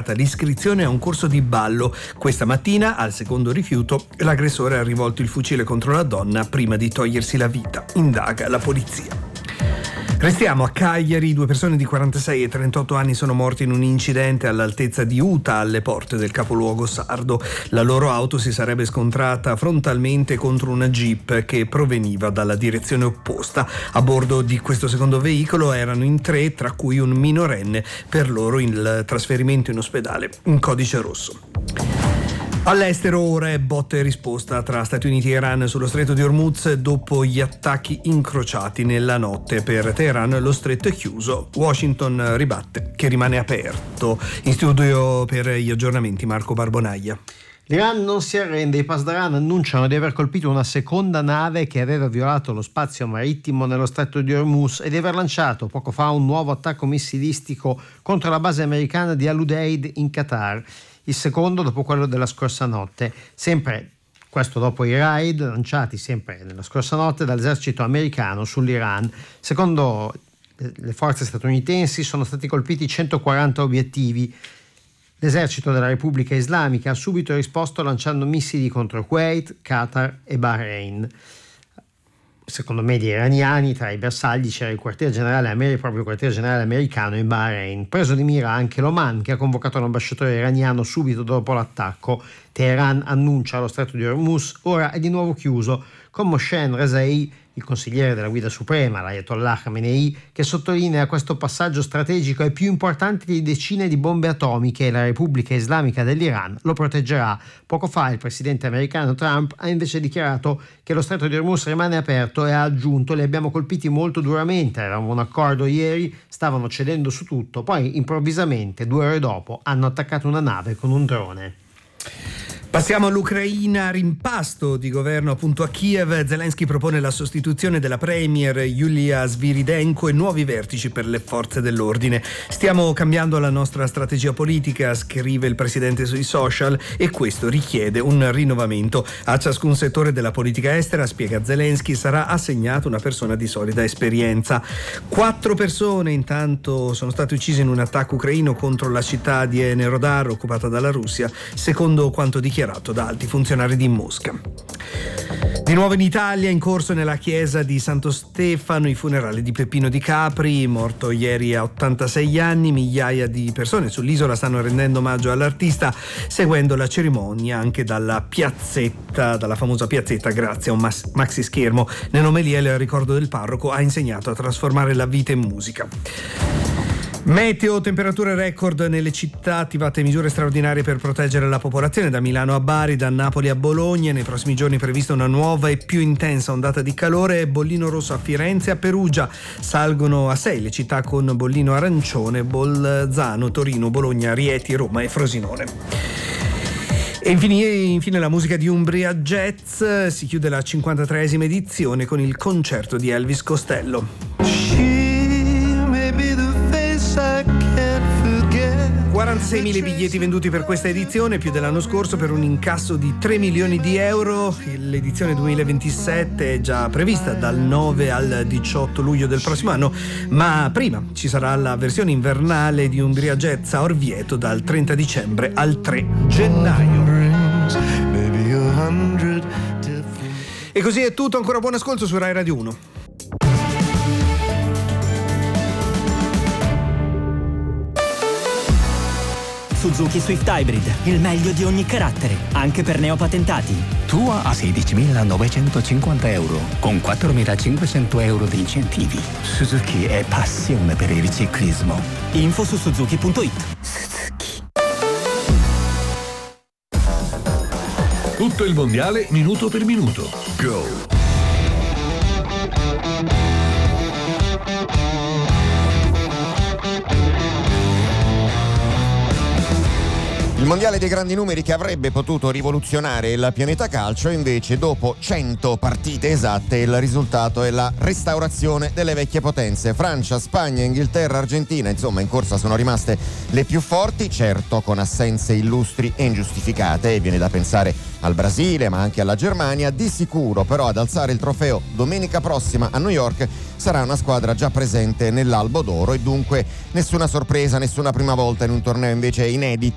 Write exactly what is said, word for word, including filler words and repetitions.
rifiutata l'iscrizione a un corso di ballo. Questa mattina, al secondo rifiuto, l'aggressore ha rivolto il fucile contro la donna prima di togliersi la vita. Indaga la polizia. Restiamo a Cagliari. Due persone di quarantasei e trentotto anni sono morte in un incidente all'altezza di Uta, alle porte del capoluogo sardo. La loro auto si sarebbe scontrata frontalmente contro una Jeep che proveniva dalla direzione opposta. A bordo di questo secondo veicolo erano in tre, tra cui un minorenne. Per loro il trasferimento in ospedale in codice rosso. All'estero ora è botta e risposta tra Stati Uniti e Iran sullo stretto di Hormuz dopo gli attacchi incrociati nella notte. Per Teheran lo stretto è chiuso, Washington ribatte che rimane aperto. In studio per gli aggiornamenti Marco Barbonaglia. L'Iran non si arrende, i Pasdaran annunciano di aver colpito una seconda nave che aveva violato lo spazio marittimo nello stretto di Hormuz e di aver lanciato poco fa un nuovo attacco missilistico contro la base americana di Al-Udeid in Qatar. Il secondo dopo quello della scorsa notte, sempre questo dopo i raid lanciati sempre nella scorsa notte dall'esercito americano sull'Iran. Secondo le forze statunitensi sono stati colpiti centoquaranta obiettivi. L'esercito della Repubblica Islamica ha subito risposto lanciando missili contro Kuwait, Qatar e Bahrain. Secondo media iraniani, tra i bersagli c'era il quartier generale il proprio quartier generale americano in Bahrain. Preso di mira anche l'Oman, che ha convocato l'ambasciatore iraniano subito dopo l'attacco. Teheran annuncia lo stretto di Hormuz ora è di nuovo chiuso, con Mohsen Rezaei, il consigliere della guida suprema, l'Ayatollah Khamenei, che sottolinea questo passaggio strategico è più importante di decine di bombe atomiche e la Repubblica Islamica dell'Iran lo proteggerà. Poco fa il presidente americano Trump ha invece dichiarato che lo stretto di Hormuz rimane aperto e ha aggiunto: li abbiamo colpiti molto duramente, avevamo un accordo ieri, stavano cedendo su tutto, poi improvvisamente due ore dopo hanno attaccato una nave con un drone. Passiamo all'Ucraina. Rimpasto di governo appunto a Kiev. Zelensky propone la sostituzione della premier Yulia Sviridenko e nuovi vertici per le forze dell'ordine. Stiamo cambiando la nostra strategia politica, scrive il presidente sui social, e questo richiede un rinnovamento. A ciascun settore della politica estera, spiega Zelensky, sarà assegnata una persona di solida esperienza. Quattro persone intanto sono state uccise in un attacco ucraino contro la città di Enerodar occupata dalla Russia, secondo quanto dichiarato da alti funzionari di Mosca. Di nuovo in Italia, in corso nella chiesa di Santo Stefano i funerali di Peppino Di Capri, morto ieri a ottantasei anni. Migliaia di persone sull'isola stanno rendendo omaggio all'artista, seguendo la cerimonia anche dalla piazzetta, dalla famosa piazzetta, grazie a un mas- maxi schermo. Nell'omelia il ricordo del parroco ha insegnato a trasformare la vita in musica. Meteo, temperature record nelle città, attivate misure straordinarie per proteggere la popolazione, da Milano a Bari, da Napoli a Bologna. Nei prossimi giorni è prevista una nuova e più intensa ondata di calore. Bollino rosso a Firenze e a Perugia, salgono a sei le città con bollino arancione: Bolzano, Torino, Bologna, Rieti, Roma e Frosinone. E infine, infine la musica di Umbria Jazz. Si chiude la cinquantatreesima edizione con il concerto di Elvis Costello. quarantaseimila biglietti venduti per questa edizione, più dell'anno scorso, per un incasso di tre milioni di euro. L'edizione duemilaventisette è già prevista dal nove al diciotto luglio del prossimo anno, ma prima ci sarà la versione invernale di Umbria Jazz a Orvieto dal trenta dicembre al tre gennaio. E così è tutto, ancora buon ascolto su Rai Radio uno. Suzuki Swift Hybrid, il meglio di ogni carattere, anche per neopatentati. Tua a sedicimilanovecentocinquanta euro, con quattromilacinquecento euro di incentivi. Suzuki è passione per il ciclismo. Info su suzuki punto it. Suzuki. Tutto il mondiale minuto per minuto. Go! Il mondiale dei grandi numeri che avrebbe potuto rivoluzionare il pianeta calcio, invece dopo cento partite esatte il risultato è la restaurazione delle vecchie potenze. Francia, Spagna, Inghilterra, Argentina, insomma in corsa sono rimaste le più forti, certo con assenze illustri e ingiustificate, e viene da pensare al Brasile ma anche alla Germania. Di sicuro però ad alzare il trofeo domenica prossima a New York sarà una squadra già presente nell'Albo d'Oro, e dunque nessuna sorpresa, nessuna prima volta in un torneo invece inedito